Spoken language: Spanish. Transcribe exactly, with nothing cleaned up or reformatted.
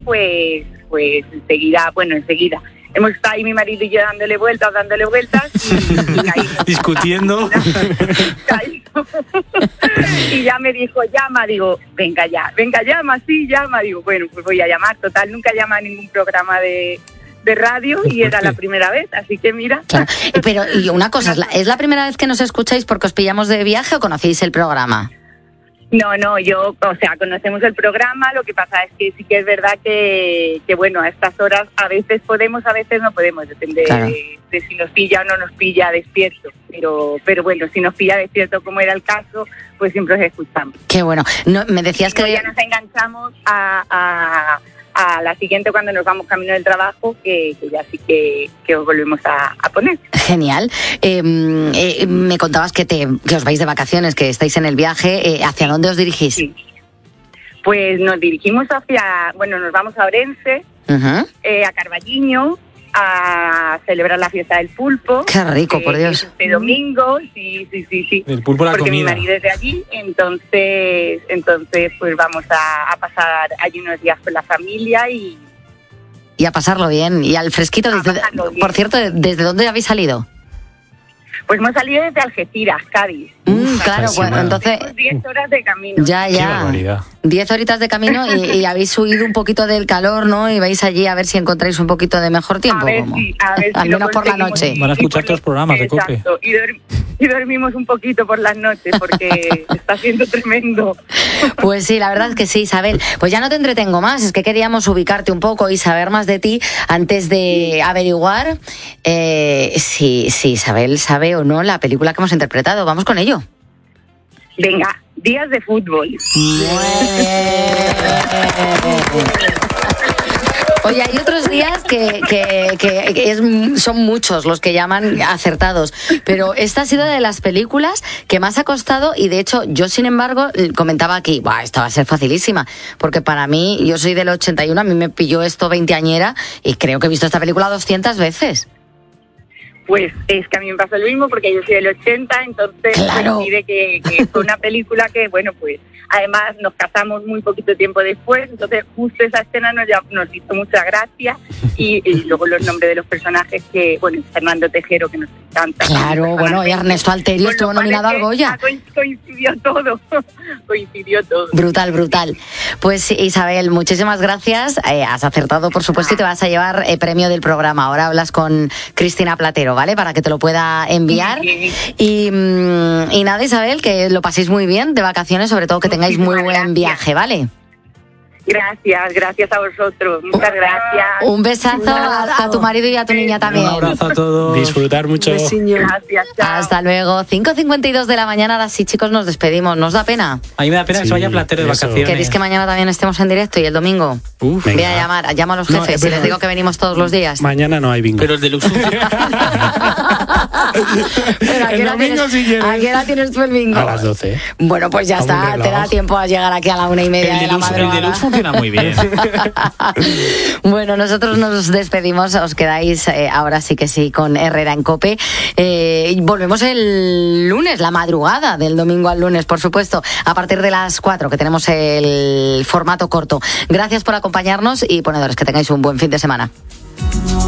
pues, pues enseguida, bueno, enseguida. Hemos estado ahí mi marido y yo dándole vueltas, dándole vueltas y, y ahí discutiendo. Y ya me dijo, llama, digo, venga ya, venga, llama, sí, llama, digo, bueno, pues voy a llamar, total, nunca llama a ningún programa de, de radio y era la primera vez, así que mira. Claro. Pero, y una cosa, ¿es la, ¿es la primera vez que nos escucháis porque os pillamos de viaje o conocéis el programa? No, no, yo, o sea, conocemos el programa, lo que pasa es que sí que es verdad que, que bueno, a estas horas a veces podemos, a veces no podemos, depende claro. de, de si nos pilla o no nos pilla despierto, pero pero bueno, si nos pilla despierto como era el caso, pues siempre os escuchamos. Qué bueno, no, me decías que... Ya nos enganchamos a... a a la siguiente cuando nos vamos camino del trabajo, que, que ya sí que, que os volvemos a, a poner. Genial. Eh, eh, me contabas que, te, que os vais de vacaciones, que estáis en el viaje. Eh, ¿Hacia dónde os dirigís? Sí. Pues nos dirigimos hacia, bueno, nos vamos a Orense, uh-huh. eh, a Carballiño, a celebrar la fiesta del pulpo. Qué rico, eh, por Dios. Este domingo, sí, sí, sí, sí. El pulpo, la porque comida. Mi marido es de allí, entonces, entonces pues vamos a, a pasar allí unos días con la familia y... Y a pasarlo bien, y al fresquito. Desde, por cierto, ¿desde dónde habéis salido? Pues hemos salido desde Algeciras, Cádiz. Mm, claro, bueno, entonces... diez horas de camino. Ya, ya. diez horitas de camino y, y habéis huido un poquito del calor, ¿no? Y vais allí a ver si encontráis un poquito de mejor tiempo. A ver, como. Sí, a ver Al si menos por la noche. Van a escuchar todos los programas de COPE. Y, dorm- y dormimos un poquito por las noches porque está siendo tremendo. Pues sí, la verdad es que sí, Isabel. Pues ya no te entretengo más, es que queríamos ubicarte un poco y saber más de ti antes de averiguar eh, si, si Isabel sabe o no la película que hemos interpretado. Vamos con ello. Venga, días de fútbol. Oye, hay otros días que, que, que es, son muchos los que llaman acertados, pero esta ha sido de las películas que más ha costado y de hecho yo, sin embargo, comentaba aquí, Buah, esta va a ser facilísima, porque para mí, yo soy del ochenta y uno, a mí me pilló esto veinteañera y creo que he visto esta película doscientas veces. Pues es que a mí me pasó lo mismo porque yo soy del ochenta, entonces claro. coincide que, que fue una película que, bueno, pues además nos casamos muy poquito tiempo después, entonces justo esa escena nos, nos hizo mucha gracia y, y luego los nombres de los personajes que, bueno, Fernando Tejero, que nos encanta. Claro, bueno, y Ernesto Alterio bueno, estuvo nominado al Goya. Coincidió todo, coincidió todo. Brutal, brutal. Pues Isabel, muchísimas gracias, eh, has acertado por supuesto y te vas a llevar eh, premio del programa. Ahora hablas con Cristina Platero, ¿vale? Para que te lo pueda enviar. Y, y nada, Isabel, que lo paséis muy bien de vacaciones, sobre todo que tengáis muy buen gracias. Viaje, ¿vale? Gracias, gracias a vosotros. Muchas gracias. Un besazo a, a tu marido y a tu niña también. Un abrazo a todos. Disfrutar mucho. Gracias, chao. Hasta luego. cinco cincuenta y dos de la mañana, así chicos, nos despedimos. ¿Nos da pena? A mí me da pena sí, que se vaya Platero de vacaciones. ¿Queréis que mañana también estemos en directo y el domingo? Uf, voy a llamar, llamo a los jefes no, y les digo que venimos todos los días. Mañana no hay bingo. Pero el de Luxus. Bueno, ¿a qué hora tienes, si ¿a qué hora tienes tú el bingo? A las doce. Bueno, pues ya está, te da tiempo a llegar aquí a la una y media el de, de la madrugada. El de Lux funciona muy bien. Bueno, nosotros nos despedimos, os quedáis eh, ahora sí que sí con Herrera en COPE. Eh, volvemos el lunes, la madrugada del domingo al lunes, por supuesto, a partir de las cuatro, que tenemos el formato corto. Gracias por acompañarnos y ponedores, que tengáis un buen fin de semana.